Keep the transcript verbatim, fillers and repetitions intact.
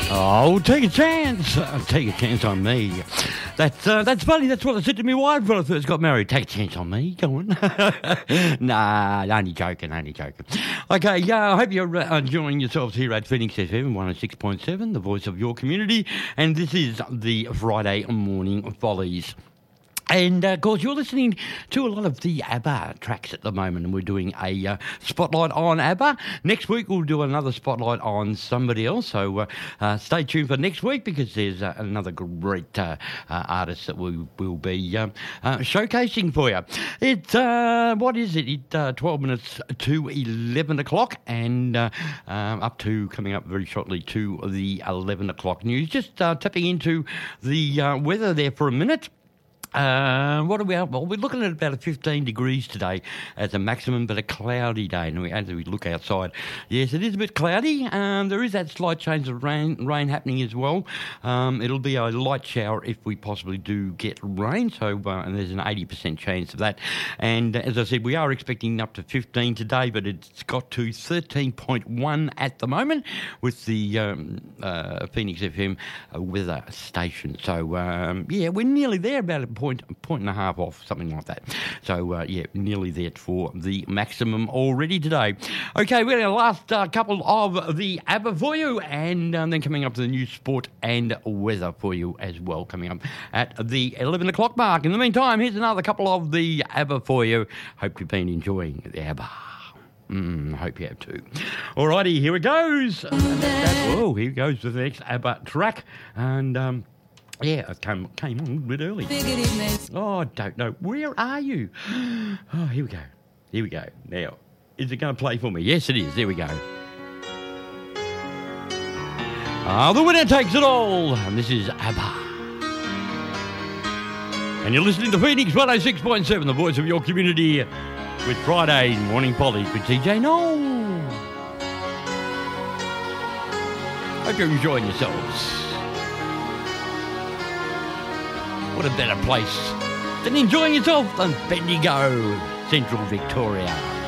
Oh, take a chance. Uh, take a chance on me. That's uh, that's funny. That's what I said to my wife when I first got married. Take a chance on me. Go on. Nah, only joking, only joking. Okay, yeah, I hope you're uh, enjoying yourselves here at Phoenix F M one oh six point seven, the voice of your community. And this is the Friday Morning Follies. And, uh, of course, you're listening to a lot of the ABBA tracks at the moment, and we're doing a uh, spotlight on ABBA. Next week, we'll do another spotlight on somebody else, so uh, uh, stay tuned for next week because there's uh, another great uh, uh, artist that we will be um, uh, showcasing for you. It's, uh, what is it? It's uh, twelve minutes to eleven o'clock, and uh, um, up to, coming up very shortly to the eleven o'clock news. Just uh, tapping into the uh, weather there for a minute. Uh, what are we at? Well, we're looking at about fifteen degrees today as a maximum, but a cloudy day. And we, as we look outside, yes, it is a bit cloudy. Um, there is that slight change of rain, rain happening as well. Um, it'll be a light shower if we possibly do get rain. So, uh, and there's an eighty percent chance of that. And as I said, we are expecting up to fifteen today, but it's got to thirteen point one at the moment with the um, uh, Phoenix F M weather station. So, um, yeah, we're nearly there, about a point, point and a half off, something like that. So, uh, yeah, nearly there for the maximum already today. Okay, we're going to last uh, couple of the ABBA for you, and um, then coming up to the news, sport and weather for you as well, coming up at the eleven o'clock mark. In the meantime, here's another couple of the ABBA for you. Hope you've been enjoying the ABBA. Mm, I hope you have too. Alrighty, here it goes. Oh, here goes the next ABBA track. And, um, yeah, I came, came on a little bit early. Oh, I don't know. Where are you? Oh, here we go. Here we go. Now, is it going to play for me? Yes, it is. There we go. Ah, the winner takes it all. And this is ABBA. And you're listening to Phoenix one oh six point seven, the voice of your community, with Friday Morning Polly with T J Noel. Hope you're enjoying yourselves. What a better place than enjoying yourself than Bendigo, Central Victoria.